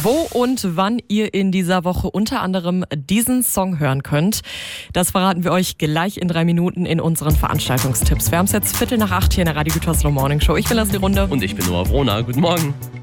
Wo und wann ihr in dieser Woche unter anderem diesen Song hören könnt, das verraten wir euch gleich in 3 Minuten in unseren Veranstaltungstipps. Wir haben es jetzt 7:45 hier in der Radio Gütersloh Morning Show. Ich bin Leslie Runde. Und ich bin Noah Brona. Guten Morgen.